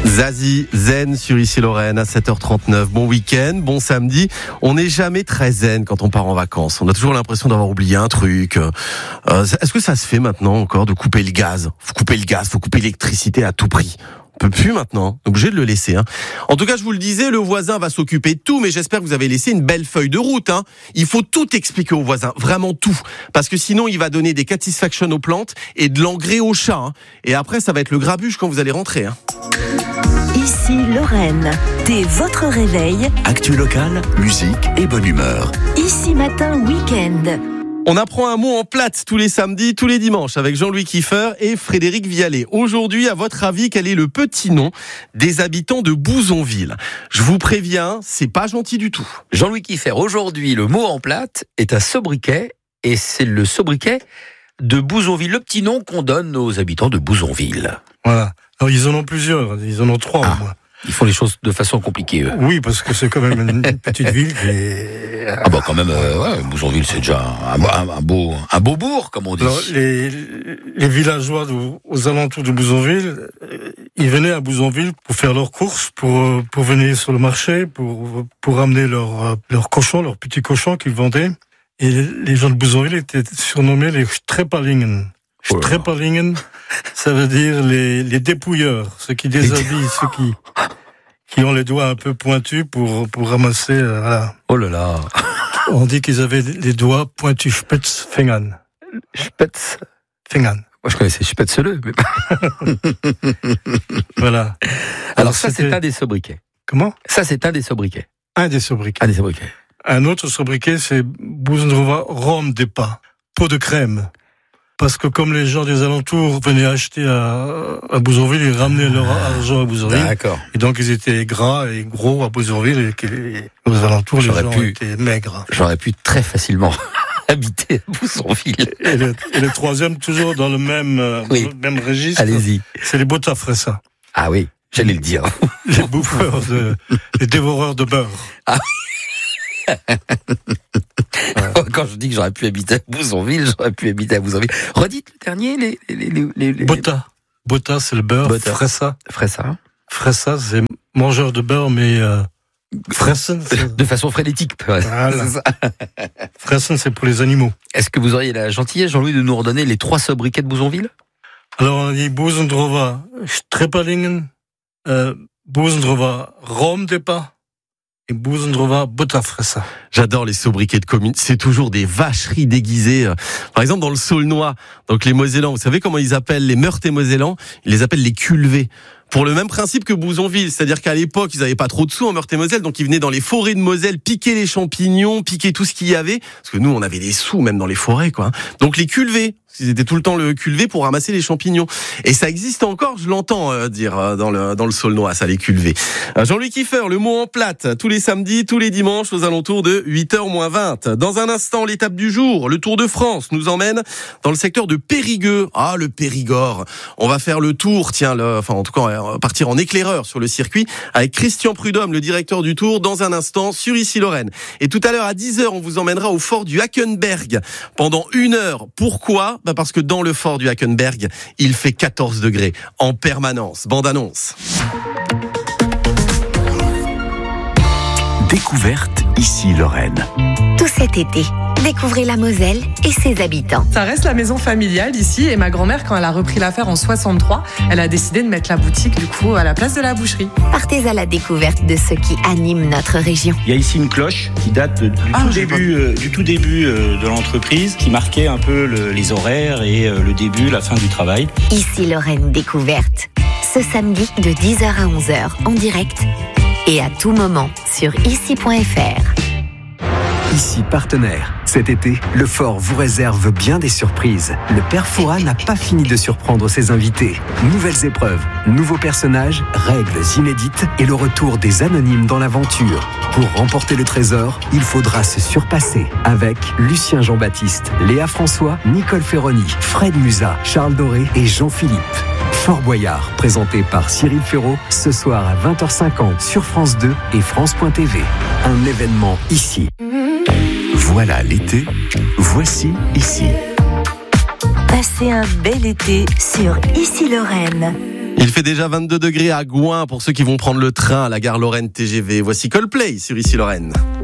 Zazie, zen sur Ici Lorraine à 7h39. Bon week-end, bon samedi. On n'est jamais très zen quand on part en vacances. On a toujours l'impression d'avoir oublié un truc. Est-ce que ça se fait maintenant encore de couper le gaz ? Faut couper le gaz, faut couper l'électricité à tout prix. On peut plus maintenant, obligé de le laisser. En tout cas, je vous le disais, le voisin va s'occuper de tout, mais j'espère que vous avez laissé une belle feuille de route. Il faut tout expliquer au voisin, vraiment tout, parce que sinon il va donner des satisfactions aux plantes et de l'engrais aux chats. Et après, ça va être le grabuge quand vous allez rentrer. Ici Lorraine, dès votre réveil. Actu locale, musique et bonne humeur. Ici Matin Week-end. On apprend un mot en plate tous les samedis, tous les dimanches avec Jean-Louis Kieffer et Frédéric Vialet. Aujourd'hui, à votre avis, quel est le petit nom des habitants de Bouzonville ? Je vous préviens, c'est pas gentil du tout. Jean-Louis Kieffer, aujourd'hui, le mot en plate est un sobriquet, et c'est le sobriquet de Bouzonville, le petit nom qu'on donne aux habitants de Bouzonville. Voilà. Alors, ils en ont plusieurs, ils en ont 3 au moins. Ils font les choses de façon compliquée, eux. Oui, parce que c'est quand même une petite ville qui Ah bah quand même, Bouzonville, c'est déjà un beau bourg, comme on dit. Alors, les villageois aux alentours de Bouzonville, ils venaient à Bouzonville pour faire leurs courses, pour venir sur le marché, pour amener leurs cochons, leurs petits cochons qu'ils vendaient. Et les gens de Bouzonville étaient surnommés les Strepalingen. Strepalingen, ça veut dire les dépouilleurs, ceux qui déshabillent, ceux qui ont les doigts un peu pointus pour ramasser. Voilà. Oh là là. On dit qu'ils avaient les doigts pointus, Spitzfingern. Spitzfingern. Moi je connaissais Spätzle, mais voilà. Alors ça c'est un des sobriquets. Comment ? Ça c'est un des sobriquets. Un des sobriquets. Un autre sobriquet, c'est Bouzendrova Rome des pas, pot de crème. Parce que comme les gens des alentours venaient acheter à Bouzonville, ils ramenaient leur argent à Bouzonville. D'accord. Et donc ils étaient gras et gros à Bouzonville, et aux alentours, les gens étaient maigres. J'aurais pu très facilement habiter à Bouzonville. Et le troisième, toujours dans le même registre. Allez-y. C'est les Botafressa. Ah oui, j'allais le dire. Les bouffeurs les dévoreurs de beurre. Ah Quand je dis que j'aurais pu habiter à Bouzonville, Redites le dernier, les... Bota, c'est le beurre. Fressa, c'est mangeur de beurre, mais fressen, de façon frénétique. Voilà. Fressen, c'est pour les animaux. Est-ce que vous auriez la gentillesse, Jean-Louis, de nous redonner les 3 sobriquets de Bouzonville ? Alors, on a dit Bouzendrova Strepalingen, Bouzendrova Rome des pas, et Bouzendrova Botafressa. J'adore les sobriquets de communes. C'est toujours des vacheries déguisées. Par exemple, dans le Saulnois, donc les Mosellans, vous savez comment ils appellent les Meurthe-et-Mosellans ? Ils les appellent les culvés. Pour le même principe que Bouzonville, c'est-à-dire qu'à l'époque, ils n'avaient pas trop de sous en Meurthe-et-Moselle, donc ils venaient dans les forêts de Moselle piquer les champignons, piquer tout ce qu'il y avait, parce que nous, on avait des sous même dans les forêts, quoi. Donc les culvés, ils étaient tout le temps le culvé pour ramasser les champignons. Et ça existe encore, je l'entends dire dans le Saulnois, ça, les culvés. Jean-Louis Kieffer, le mot en plate, tous les samedis, tous les dimanches, aux alentours de 8h-20. Dans un instant, l'étape du jour, le Tour de France nous emmène dans le secteur de Périgueux. Ah, le Périgord. On va faire le tour, en tout cas, partir en éclaireur sur le circuit avec Christian Prudhomme, le directeur du Tour, dans un instant sur Ici Lorraine. Et tout à l'heure à 10h, on vous emmènera au fort du Hackenberg pendant 1 heure. Pourquoi ? Parce que dans le fort du Hackenberg, il fait 14 degrés en permanence. Bande annonce. Découverte Ici Lorraine. Tout cet été, découvrez la Moselle et ses habitants. Ça reste la maison familiale ici, et ma grand-mère, quand elle a repris l'affaire en 63, elle a décidé de mettre la boutique du coup à la place de la boucherie. Partez à la découverte de ce qui anime notre région. Il y a ici une cloche qui date du tout début de l'entreprise, qui marquait un peu les horaires et le début, la fin du travail. Ici Lorraine découverte, ce samedi de 10h à 11h en direct et à tout moment sur ici.fr. Ici partenaire. Cet été, le Fort vous réserve bien des surprises. Le Père Fouras n'a pas fini de surprendre ses invités. Nouvelles épreuves, nouveaux personnages, règles inédites et le retour des anonymes dans l'aventure. Pour remporter le trésor, il faudra se surpasser avec Lucien Jean-Baptiste, Léa François, Nicole Ferroni, Fred Musa, Charles Doré et Jean-Philippe. Fort Boyard, présenté par Cyril Ferraud, ce soir à 20h50 sur France 2 et France.tv. Un événement ici. Voilà l'été, voici ici. Passez un bel été sur Ici Lorraine. Il fait déjà 22 degrés à Gouin pour ceux qui vont prendre le train à la gare Lorraine TGV. Voici Coldplay sur Ici Lorraine.